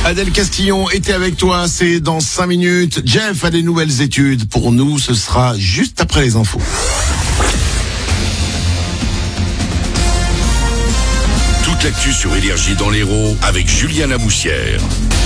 Adèle Castillon était avec toi, c'est dans 5 minutes. Jeff a des nouvelles études. Pour nous, ce sera juste après les infos. Toute l'actu sur Énergie dans l'Hérault avec Julien Laboussière.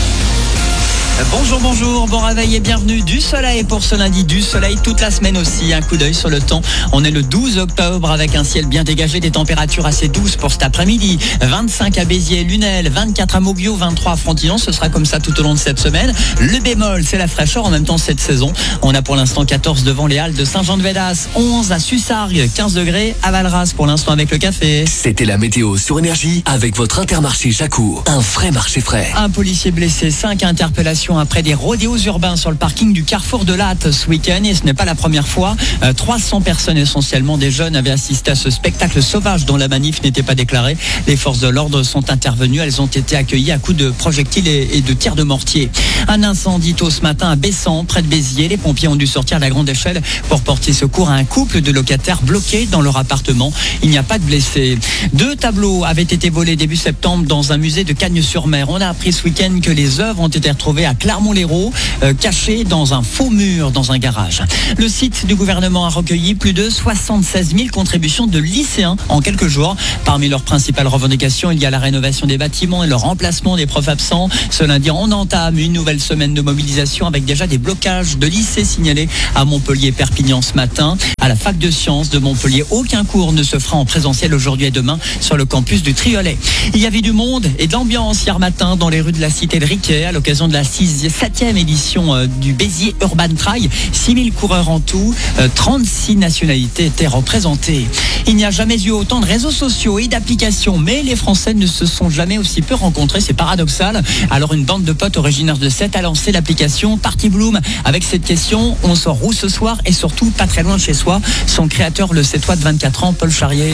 Bonjour, bon réveil et bienvenue. Du soleil pour ce lundi, du soleil toute la semaine aussi. Un coup d'œil sur le temps. On est le 12 octobre avec un ciel bien dégagé, des températures assez douces pour cet après-midi. 25 à Béziers, Lunel, 24 à Mauguio, 23 à Frontignan. Ce sera comme ça tout au long de cette semaine. Le bémol, c'est la fraîcheur en même temps cette saison. On a pour l'instant 14 devant les Halles de Saint-Jean-de-Védas, 11 à Sussargues, 15 degrés à Valras pour l'instant avec le café. C'était la météo sur Énergie avec votre Intermarché Jacour. Un vrai marché frais. Un policier blessé, 5 interpellations après des rodéos urbains sur le parking du Carrefour de Latte ce week-end, et ce n'est pas la première fois. 300 personnes, essentiellement des jeunes, avaient assisté à ce spectacle sauvage dont la manif n'était pas déclarée. Les forces de l'ordre sont intervenues, elles ont été accueillies à coups de projectiles et de tirs de mortier. Un incendie tôt ce matin à Bessan, près de Béziers. Les pompiers ont dû sortir à la grande échelle pour porter secours à un couple de locataires bloqués dans leur appartement. Il n'y a pas de blessés. 2 tableaux avaient été volés début septembre dans un musée de Cagnes-sur-Mer. On a appris ce week-end que les œuvres ont été retrouvées à Clermont-Lérault, cachées dans un faux mur dans un garage. Le site du gouvernement a recueilli plus de 76 000 contributions de lycéens en quelques jours. Parmi leurs principales revendications, il y a la rénovation des bâtiments et le remplacement des profs absents. Ce lundi, on entame une nouvelle semaine de mobilisation avec déjà des blocages de lycées signalés à Montpellier et Perpignan ce matin. À la fac de sciences de Montpellier, aucun cours ne se fera en présentiel aujourd'hui et demain sur le campus du Triolet. Il y avait du monde et de l'ambiance hier matin dans les rues de la cité de Riquet à l'occasion de la 7e édition du Béziers Urban Trail. 6000 coureurs en tout, 36 nationalités étaient représentées. Il n'y a jamais eu autant de réseaux sociaux et d'applications, mais les Français ne se sont jamais aussi peu rencontrés, c'est paradoxal. Alors une bande de potes originaires de Sète a lancé l'application Party Bloom avec cette question: on sort où ce soir et surtout pas très loin de chez soi? Son créateur, le Sétois de 24 ans, Paul Charrier.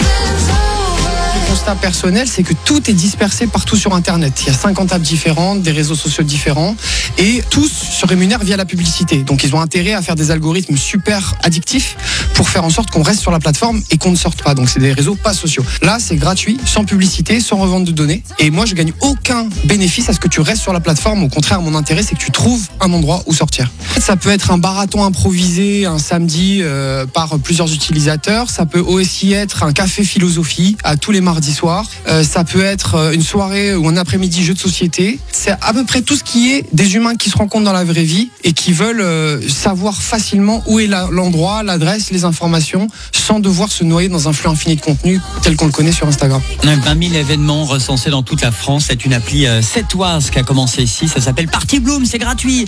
Le constat personnel, c'est que tout est dispersé partout sur Internet. Il y a 50 apps différentes, des réseaux sociaux différents, et tous se rémunèrent via la publicité. Donc ils ont intérêt à faire des algorithmes super addictifs pour faire en sorte qu'on reste sur la plateforme et qu'on ne sorte pas. Donc c'est des réseaux pas sociaux. Là, c'est gratuit, sans publicité, sans revente de données. Et moi, je gagne aucun bénéfice à ce que tu restes sur la plateforme. Au contraire, mon intérêt, c'est que tu trouves un endroit où sortir. Ça peut être un marathon improvisé un samedi par plusieurs utilisateurs. Ça peut aussi être un café philosophie à tous les mardis soirs. Ça peut être une soirée ou un après-midi jeu de société. C'est à peu près tout ce qui est des humains qui se rencontrent dans la vraie vie et qui veulent savoir facilement où est l'endroit, l'adresse, les informations, sans devoir se noyer dans un flux infini de contenu tel qu'on le connaît sur Instagram. 20 000 événements recensés dans toute la France. C'est une appli sétoise qui a commencé ici. Ça s'appelle Party Bloom, c'est gratuit.